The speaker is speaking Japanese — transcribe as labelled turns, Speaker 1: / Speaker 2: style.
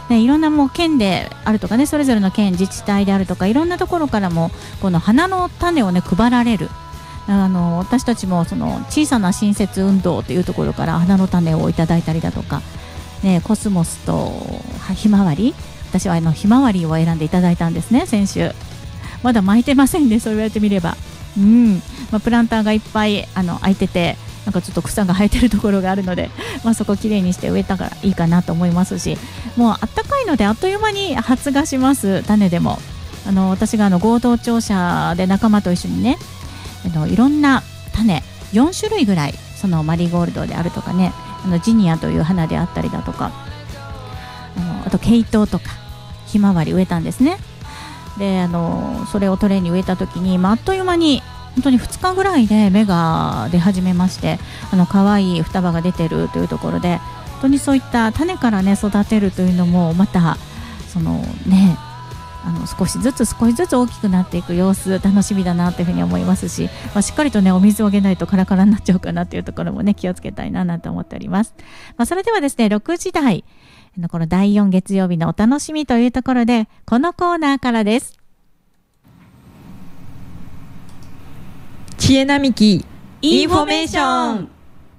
Speaker 1: ね、いろんなもう県であるとかね、それぞれの県自治体であるとかいろんなところからもこの花の種をね配られる。私たちもその小さな親切運動というところから花の種をいただいたりだとか、ね、コスモスとひまわり、私はひまわりを選んでいただいたんですね、先週。まだ巻いてませんね、そう言われてみれば。プランターがいっぱい空いてて、なんかちょっと草が生えてるところがあるので、そこきれいにして植えたからいいかなと思いますし、もうあったかいのであっという間に発芽します。種でも私が合同庁舎で仲間と一緒にね、いろんな種4種類ぐらい、そのマリーゴールドであるとかね、ジニアという花であったりだとか、あとケイトウとかひまわり植えたんですね。でそれをトレーに植えた時に、あっという間に本当に2日ぐらいで芽が出始めまして、可愛い双葉が出てるというところで、本当にそういった種からね育てるというのもまたそのね、少しずつ大きくなっていく様子、楽しみだなというふうに思いますし、しっかりとねお水をあげないとカラカラになっちゃうかなというところもね気をつけたいななんて思っております。それではですね、6時台この第4月曜日のお楽しみというところで、このコーナーからです。
Speaker 2: 知恵並木インフォメーション。